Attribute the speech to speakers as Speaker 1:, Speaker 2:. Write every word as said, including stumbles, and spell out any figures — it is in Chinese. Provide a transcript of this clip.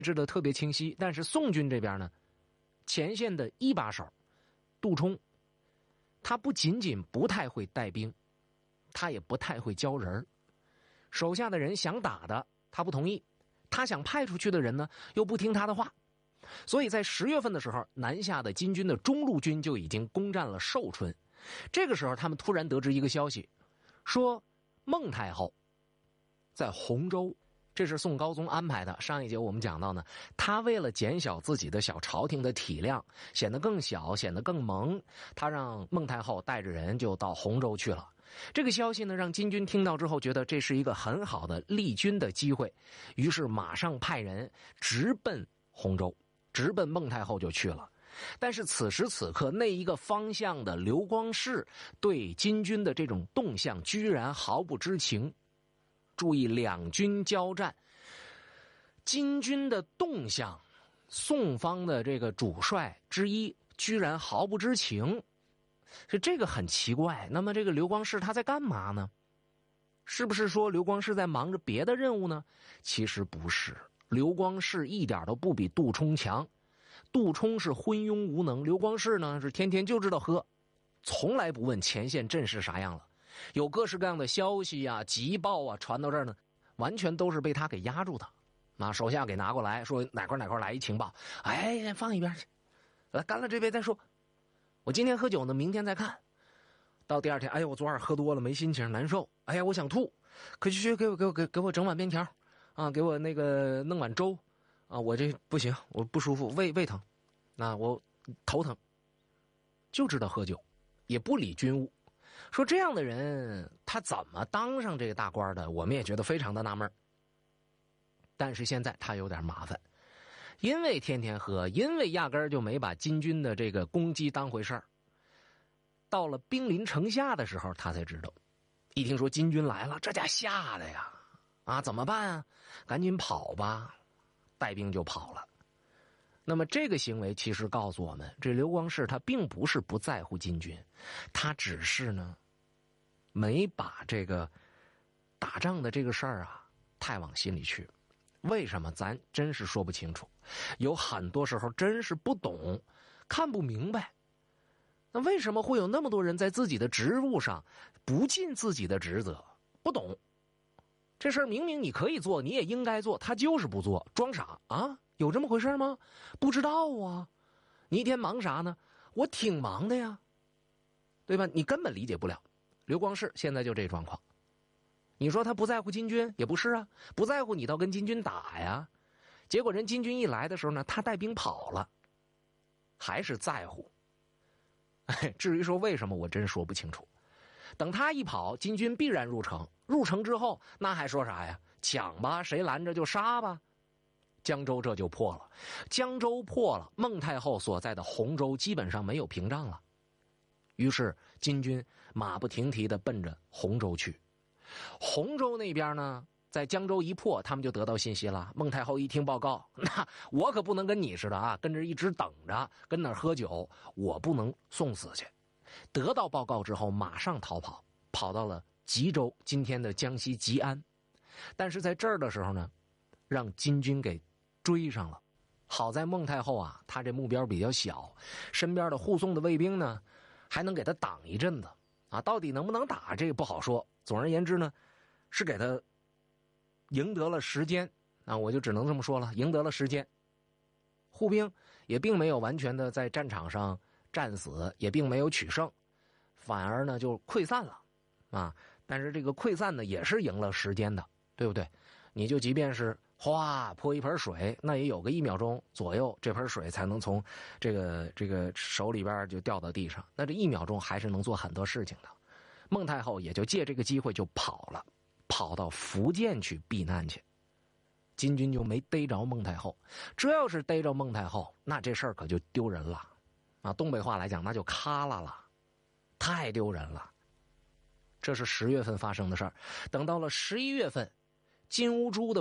Speaker 1: 知得特别清晰。但是宋军这边呢，前线的一把手杜充，他不仅仅不太会带兵，他也不太会教人，手下的人想打的他不同意，他想派出去的人呢又不听他的话。所以在十月份的时候，南下的金军的中路军就已经攻占了寿春。这个时候他们突然得知一个消息，说孟太后在洪州，这是宋高宗安排的。上一节我们讲到呢，他为了减小自己的小朝廷的体量，显得更小，显得更萌，他让孟太后带着人就到洪州去了。这个消息呢，让金军听到之后觉得这是一个很好的立军的机会，于是马上派人直奔洪州，直奔孟太后就去了。但是此时此刻，那一个方向的刘光世对金军的这种动向居然毫不知情。注意，两军交战，金军的动向，宋方的这个主帅之一居然毫不知情，是这个很奇怪。那么这个刘光世他在干嘛呢？是不是说刘光世在忙着别的任务呢？其实不是，刘光世一点都不比杜充强。杜充是昏庸无能，刘光世呢是天天就知道喝，从来不问前线阵势啥样了。有各式各样的消息啊、急报啊传到这儿呢，完全都是被他给压住的。啊，手下给拿过来说哪块哪块来一情报，哎，放一边去，来干了这杯再说。我今天喝酒呢，明天再看。到第二天，哎呀，我昨晚喝多了，没心情，难受。哎呀，我想吐，可去去给我给我给给我整碗面条，啊，给我那个弄碗粥，啊，我这不行，我不舒服，胃胃疼，那我头疼，就知道喝酒，也不理军务。说这样的人他怎么当上这个大官的，我们也觉得非常的纳闷。但是现在他有点麻烦，因为天天喝，因为压根儿就没把金军的这个攻击当回事儿。到了兵临城下的时候，他才知道，一听说金军来了，这家吓的呀，啊，怎么办啊？赶紧跑吧，带兵就跑了。那么这个行为其实告诉我们，这刘光世他并不是不在乎金军，他只是呢没把这个打仗的这个事儿啊太往心里去。为什么咱真是说不清楚，有很多时候真是不懂，看不明白。那为什么会有那么多人在自己的职务上不尽自己的职责？不懂这事儿，明明你可以做，你也应该做，他就是不做，装傻啊？有这么回事吗？不知道啊。你一天忙啥呢？我挺忙的呀，对吧？你根本理解不了。刘光世现在就这状况。你说他不在乎金军也不是啊，不在乎你倒跟金军打呀。结果人金军一来的时候呢，他带兵跑了，还是在乎。哎，至于说为什么，我真说不清楚。等他一跑，金军必然入城，入城之后那还说啥呀？抢吧，谁拦着就杀吧。江州这就破了，江州破了，孟太后所在的洪州基本上没有屏障了。于是金军马不停蹄地奔着洪州去。洪州那边呢，在江州一破，他们就得到信息了。孟太后一听报告，那我可不能跟你似的啊，跟着一直等着，跟那儿喝酒，我不能送死去。得到报告之后，马上逃跑，跑到了吉州，今天的江西吉安。但是在这儿的时候呢，让金军给追上了。好在孟太后啊，她这目标比较小，身边的护送的卫兵呢，还能给他挡一阵子啊。到底能不能打，这个不好说。总而言之呢，是给他赢得了时间啊，我就只能这么说了，赢得了时间。护兵也并没有完全的在战场上战死，也并没有取胜，反而呢就溃散了啊。但是这个溃散呢，也是赢了时间的，对不对？你就即便是哗泼一盆水，那也有个一秒钟左右，这盆水才能从这个这个手里边就掉到地上，那这一秒钟还是能做很多事情的。孟太后也就借这个机会就跑了，跑到福建去避难去。金军就没逮着孟太后，这要是逮着孟太后，那这事儿可就丢人了啊！东北话来讲，那就咔啦了，太丢人了。这是十月份发生的事儿。等到了十一月份，金兀术的